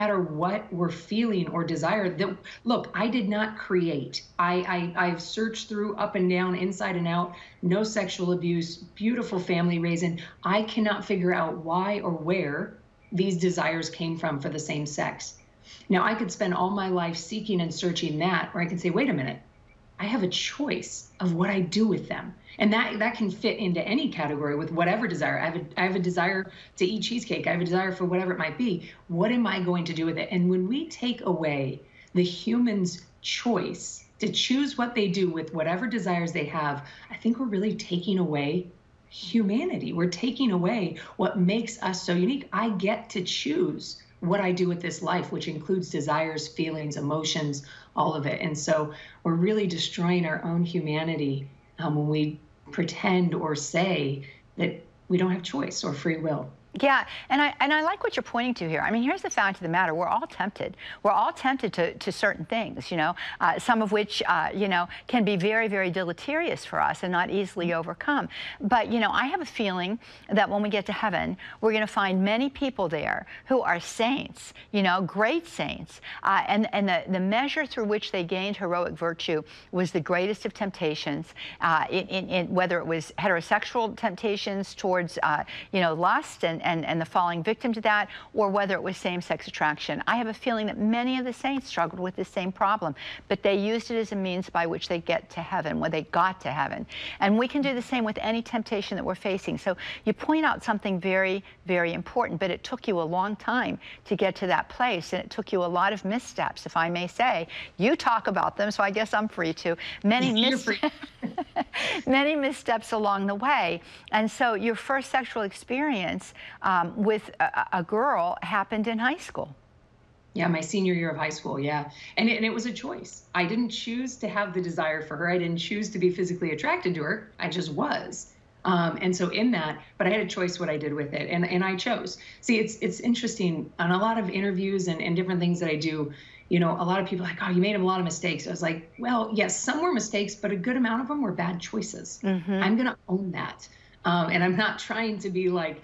matter what we're feeling or desire. That, look, I did not create. I've searched through up and down, inside and out, no sexual abuse, beautiful family raising. I cannot figure out why or where these desires came from for the same sex. Now, I could spend all my life seeking and searching that, or I can say, wait a minute, I have a choice of what I do with them. And that can fit into any category with whatever desire. I have a desire to eat cheesecake. I have a desire for whatever it might be. What am I going to do with it? And when we take away the human's choice to choose what they do with whatever desires they have, I think we're really taking away humanity. We're taking away what makes us so unique. I get to choose what I do with this life, which includes desires, feelings, emotions, all of it. And so we're really destroying our own humanity when we pretend or say that we don't have choice or free will. Yeah, and I like what you're pointing to here. I mean, here's the fact of the matter. We're all tempted. We're all tempted to certain things, you know, some of which, you know, can be very, very deleterious for us and not easily overcome. But, you know, I have a feeling that when we get to heaven, we're going to find many people there who are saints, you know, great saints. And the measure through which they gained heroic virtue was the greatest of temptations, whether it was heterosexual temptations towards, you know, lust and the falling victim to that, or whether it was same-sex attraction. I have a feeling that many of the saints struggled with the same problem, but they used it as a means by which they get to heaven, when they got to heaven. And we can do the same with any temptation that we're facing. So you point out something very, very important, but it took you a long time to get to that place, and it took you a lot of missteps, if I may say. You talk about them, so I guess I'm free to. Many missteps along the way. And so your first sexual experience with a girl happened in high school. Yeah, my senior year of high school, yeah. And it was a choice. I didn't choose to have the desire for her. I didn't choose to be physically attracted to her. I just was. And so in that, but I had a choice what I did with it, and I chose. See, it's interesting. On a lot of interviews and different things that I do, you know, a lot of people are like, oh, you made a lot of mistakes. I was like, well, yes, some were mistakes, but a good amount of them were bad choices. I'm going to own that. And I'm not trying to be like,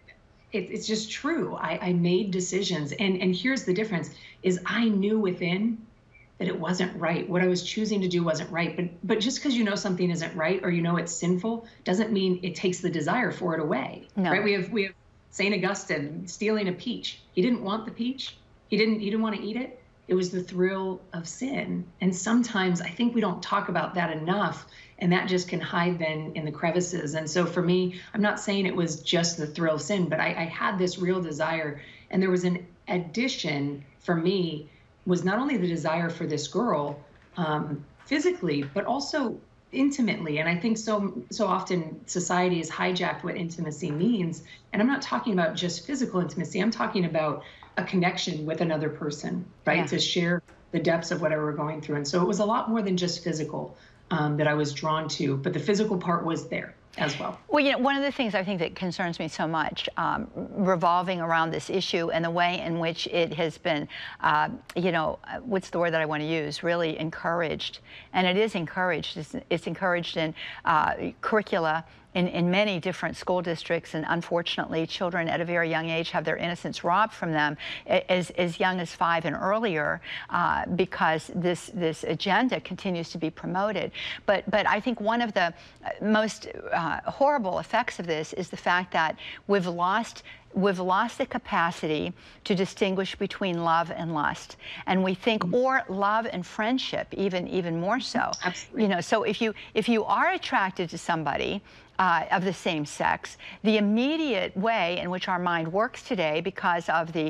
it's just true. I made decisions. And here's the difference is I knew within that it wasn't right. What I was choosing to do wasn't right. But just because you know something isn't right or you know it's sinful doesn't mean it takes the desire for it away. No. Right? We have St. Augustine stealing a peach. He didn't want the peach. He didn't want to eat it. It was the thrill of sin. And sometimes I think we don't talk about that enough, and that just can hide then in the crevices. And so for me, I'm not saying it was just the thrill of sin, but I had this real desire. And there was an addition for me, was not only the desire for this girl physically, but also intimately. And I think so often society has hijacked what intimacy means. And I'm not talking about just physical intimacy. I'm talking about a connection with another person, right? Yeah. To share the depths of whatever we're going through. And so it was a lot more than just physical that I was drawn to, but the physical part was there as well. Well, you know, one of the things I think that concerns me so much revolving around this issue and the way in which it has been, you know, what's the word that I want to use, really encouraged. And it is encouraged. It's encouraged in curricula in many different school districts, and unfortunately children at a very young age have their innocence robbed from them as young as 5 and earlier because this agenda continues to be promoted. But I think one of the most horrible effects of this is the fact that we've lost the capacity to distinguish between love and lust, and we think, or love and friendship, even more so. Absolutely. You know, so if you are attracted to somebody of the same sex, the immediate way in which our mind works today, because of the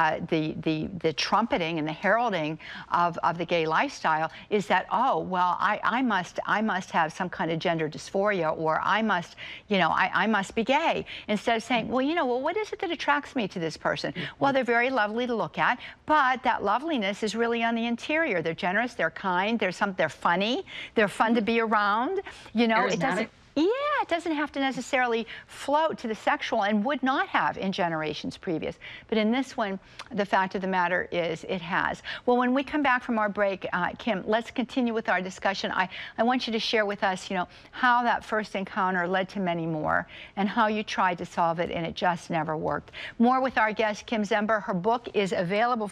trumpeting and the heralding of the gay lifestyle, is that, oh well, I must have some kind of gender dysphoria, or I must, you know, I must be gay, instead of saying, well, you know, well, what is it that attracts me to this person? Well, they're very lovely to look at, but that loveliness is really on the interior. They're generous, they're kind, they're funny, they're fun to be around. You know, it doesn't. Yeah, it doesn't have to necessarily float to the sexual, and would not have in generations previous. But in this one, the fact of the matter is it has. Well, when we come back from our break, Kim, let's continue with our discussion. I want you to share with us, you know, how that first encounter led to many more, and how you tried to solve it and it just never worked. More with our guest, Kim Zember. Her book is available